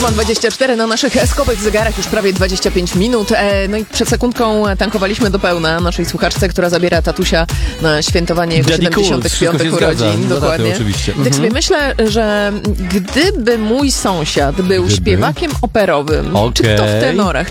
7:24 na naszych skowych zegarach już prawie 25 minut. No i przed sekundką tankowaliśmy do pełna naszej słuchaczce, która zabiera tatusia na świętowanie jego 75 urodzin. Dokładnie. Oczywiście. Tak sobie myślę, że gdyby mój sąsiad był śpiewakiem operowym, czy to w tenorach,